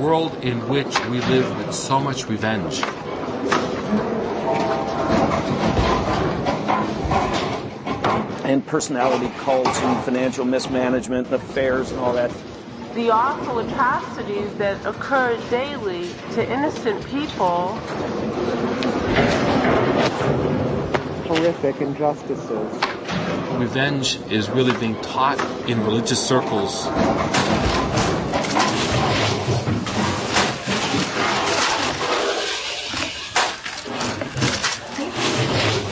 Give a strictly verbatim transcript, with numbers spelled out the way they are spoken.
world in which we live with so much revenge, and personality cults and financial mismanagement and affairs and all that. The awful atrocities that occur daily to innocent people. Horrific injustices. Revenge is really being taught in religious circles.